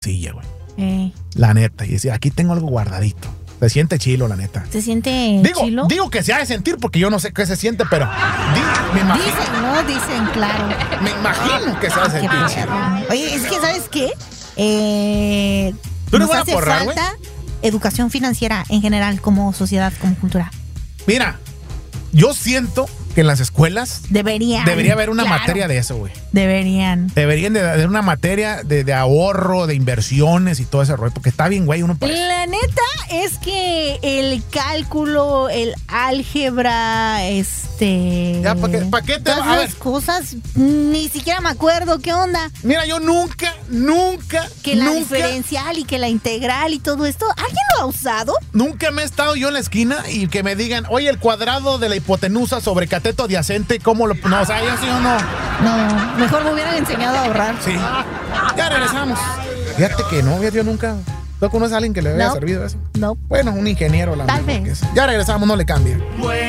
silla, güey. La neta. Y decía, aquí tengo algo guardadito. Se siente chilo, la neta. ¿Se siente chilo? Digo que se ha de sentir porque yo no sé qué se siente, pero me imagino. Dicen, ¿no? Dicen, claro. Me imagino que se ha de sentir. Oye, es que, ¿sabes qué? ¿Tú no nos vas a hace porrar, falta educación financiera en general, como sociedad, como cultura. Mira, yo siento que en las escuelas debería haber una materia de eso, güey. Deberían de haber una materia de ahorro, de inversiones y todo ese rollo, porque está bien, güey, uno parece. La neta es que el cálculo, el álgebra, Ya, ¿para qué te todas esas cosas, ni siquiera me acuerdo qué onda. Mira, yo nunca. Que la diferencial y que la integral y todo esto, ¿alguien lo ha usado? Nunca me he estado yo en la esquina y que me digan, oye, el cuadrado de la hipotenusa sobre cateto adyacente, ¿cómo lo...? No, o sea, yo sí o no. No, mejor me hubieran enseñado a ahorrar. Sí. Ya regresamos. Fíjate que no, yo nunca... ¿Tú conoces a alguien que le haya servido eso? No. Bueno, un ingeniero. Tal vez. Ya regresamos, no le cambia.